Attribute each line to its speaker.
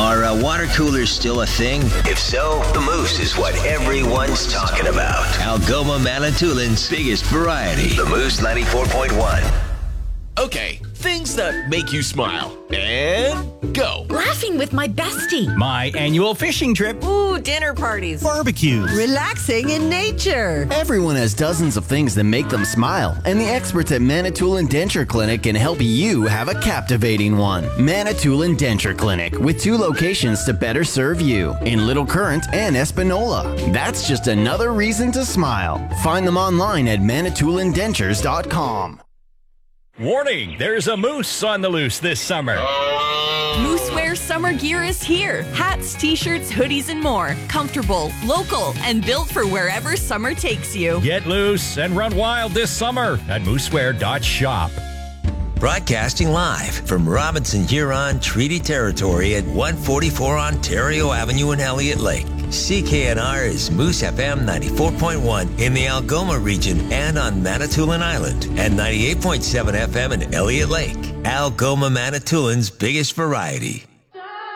Speaker 1: Are water coolers still a thing? If so, the Moose is what everyone's talking about. Algoma Manitoulин's biggest variety. The Moose 94.1.
Speaker 2: Okay, things that make you smile. And go.
Speaker 3: Laughing with my bestie.
Speaker 4: My annual fishing trip.
Speaker 3: Ooh, dinner parties.
Speaker 4: Barbecues.
Speaker 5: Relaxing in nature.
Speaker 6: Everyone has dozens of things that make them smile, and the experts at Manitoulin Denture Clinic can help you have a captivating one. Manitoulin Denture Clinic, with 2 locations to better serve you, in Little Current and Espanola. That's just another reason to smile. Find them online at ManitoulinDentures.com.
Speaker 4: Warning, there's a moose on the loose this summer.
Speaker 7: Moosewear summer gear is here. Hats, t-shirts, hoodies, and more. Comfortable, local, and built for wherever summer takes you.
Speaker 4: Get loose and run wild this summer at moosewear.shop.
Speaker 1: Broadcasting live from Robinson Huron Treaty Territory at 144 Ontario Avenue in Elliott Lake. CKNR is Moose FM 94.1 in the Algoma region and on Manitoulin Island, and 98.7 FM in Elliott Lake. Algoma Manitoulin's biggest variety.